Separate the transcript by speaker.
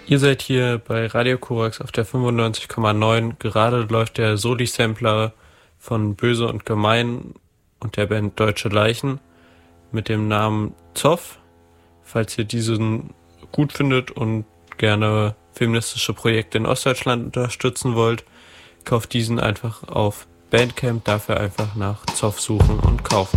Speaker 1: Ihr seid hier bei Radio Korax auf der 95,9. Gerade läuft der Soli-Sampler von Böse und Gemein und der Band Deutsche Leichen mit dem Namen Zoff. Falls ihr diesen gut findet und gerne feministische Projekte in Ostdeutschland unterstützen wollt, kauft diesen einfach auf Bandcamp, dafür einfach nach Zoff suchen und kaufen.